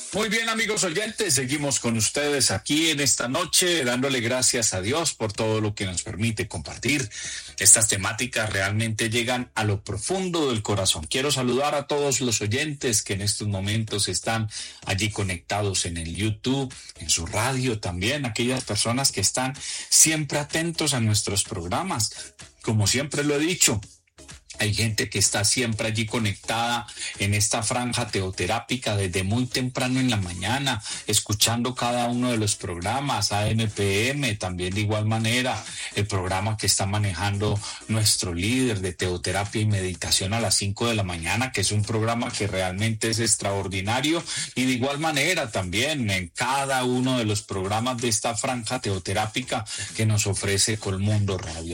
Muy bien, amigos oyentes, seguimos con ustedes aquí en esta noche, dándole gracias a Dios por todo lo que nos permite compartir. Estas temáticas realmente llegan a lo profundo del corazón. Quiero saludar a todos los oyentes que en estos momentos están allí conectados en el YouTube, en su radio también, aquellas personas que están siempre atentos a nuestros programas. Como siempre lo he dicho, hay gente que está siempre allí conectada en esta franja teoterápica desde muy temprano en la mañana, escuchando cada uno de los programas, AMPM, también de igual manera, el programa que está manejando nuestro líder de teoterapia y meditación a las 5 de la mañana, que es un programa que realmente es extraordinario, y de igual manera también en cada uno de los programas de esta franja teoterápica que nos ofrece Colmundo Radio.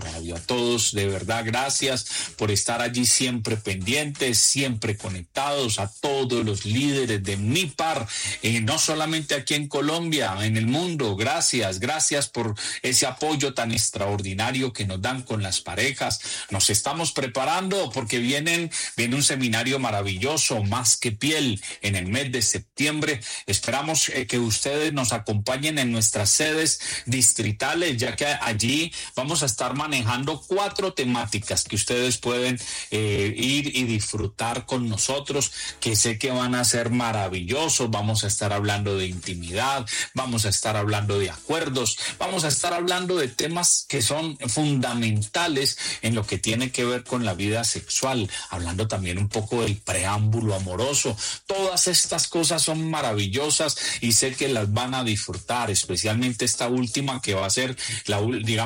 A todos, de verdad, gracias por estar allí siempre pendientes, siempre conectados, a todos los líderes de MIPAR, no solamente aquí en Colombia, en el mundo. Gracias por ese apoyo tan extraordinario que nos dan con las parejas. Nos estamos preparando porque viene un seminario maravilloso, Más que Piel, en el mes de septiembre. Esperamos que ustedes nos acompañen en nuestras sedes distritales, ya que allí vamos a estar manejando 4 temáticas que ustedes pueden ir y disfrutar con nosotros, que sé que van a ser maravillosos. Vamos a estar hablando de intimidad, vamos a estar hablando de acuerdos, vamos a estar hablando de temas que son fundamentales en lo que tiene que ver con la vida sexual, hablando también un poco del preámbulo amoroso. Todas estas cosas son maravillosas y sé que las van a disfrutar, especialmente esta última que va a ser la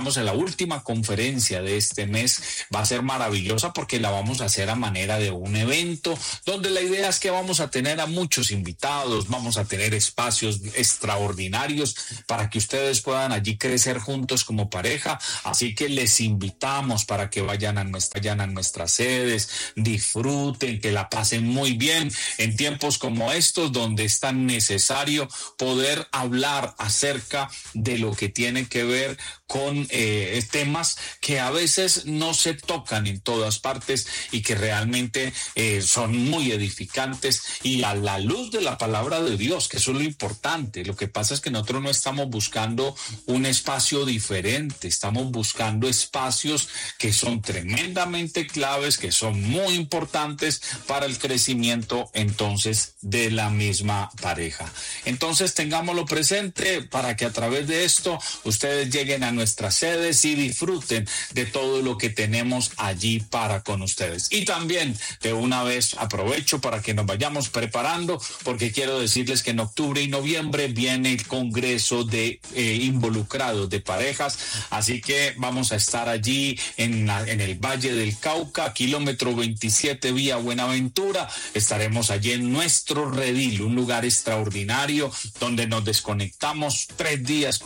última conferencia de este mes. Va a ser maravillosa porque la vamos a hacer a manera de un evento donde la idea es que vamos a tener a muchos invitados, vamos a tener espacios extraordinarios para que ustedes puedan allí crecer juntos como pareja. Así que les invitamos para que vayan a nuestras sedes, disfruten, que la pasen muy bien en tiempos como estos, donde es tan necesario poder hablar acerca de lo que tiene que ver con temas que a veces no se tocan en todas partes y que realmente son muy edificantes y a la luz de la palabra de Dios, que eso es lo importante. Lo que pasa es que nosotros no estamos buscando un espacio diferente, estamos buscando espacios que son tremendamente claves, que son muy importantes para el crecimiento entonces de la misma pareja. Entonces tengámoslo presente para que a través de esto ustedes lleguen a nuestras sedes y disfruten de todo lo que tenemos allí para con ustedes. Y también de una vez aprovecho para que nos vayamos preparando, porque quiero decirles que en octubre y noviembre viene el Congreso de Involucrados de Parejas, así que vamos a estar allí en el Valle del Cauca, kilómetro 27 vía Buenaventura. Estaremos allí en nuestro redil, un lugar extraordinario donde nos desconectamos 3 días